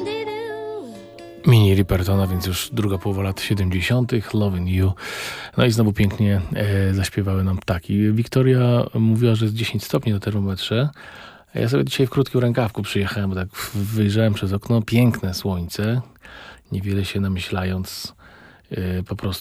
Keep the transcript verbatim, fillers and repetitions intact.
Mini Ripertona, więc już druga połowa lat siedemdziesiątych. Loving You. No i znowu pięknie e, zaśpiewały nam ptaki. Wiktoria mówiła, że jest dziesięć stopni na termometrze. Ja sobie dzisiaj w krótkim rękawku przyjechałem, bo tak wyjrzałem przez okno. Piękne słońce. Niewiele się namyślając, e, po prostu